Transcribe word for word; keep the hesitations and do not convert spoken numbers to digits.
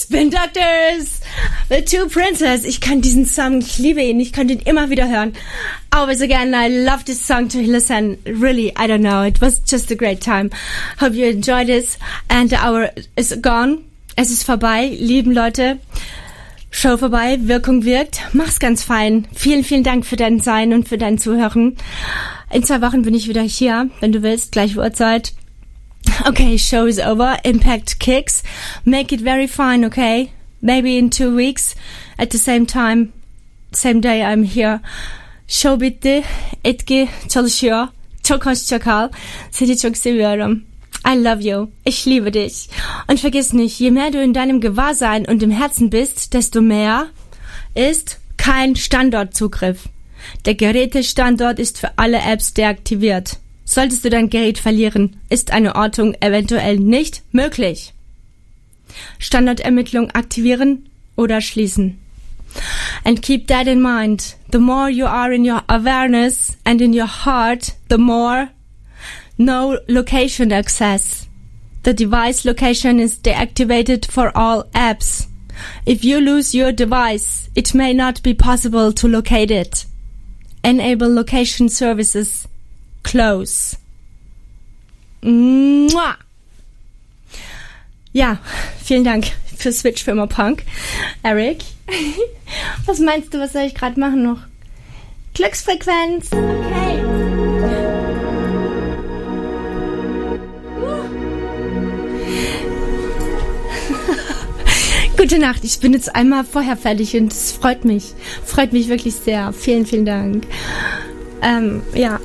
Spin Doctors, The Two Princes. Ich kann diesen Song, ich liebe ihn, ich kann ihn immer wieder hören. Always again, I love this song to listen. Really, I don't know, it was just a great time. Hope you enjoyed it. And the hour is gone. Es ist vorbei, lieben Leute. Show vorbei, Wirkung wirkt. Mach's ganz fein. Vielen, vielen Dank für dein Sein und für dein Zuhören. In zwei Wochen bin ich wieder hier, wenn du willst, gleiche Uhrzeit. Okay, show is over. Impact kicks. Make it very fine, okay? Maybe in two weeks at the same time, same day I'm here. Show bitti. Etki çalışıyor. Çok hoşça kal. Seni çok seviyorum. I love you. Ich liebe dich. Und vergiss nicht, je mehr du in deinem Gewahrsein und im Herzen bist, desto mehr ist kein Standortzugriff. Der Gerätestandort ist für alle Apps deaktiviert. Solltest du dein Gerät verlieren, ist eine Ortung eventuell nicht möglich. Standortermittlung aktivieren oder schließen. And keep that in mind. The more you are in your awareness and in your heart, the more no location access. The device location is deactivated for all apps. If you lose your device, it may not be possible to locate it. Enable location services. Close. Mua. Ja, vielen Dank für Switch für immer Punk. Eric, was meinst du, was soll ich gerade machen noch? Glücksfrequenz. Okay. Gute Nacht, ich bin jetzt einmal vorher fertig und es freut mich. Freut mich wirklich sehr. Vielen, vielen Dank. Ähm, ja,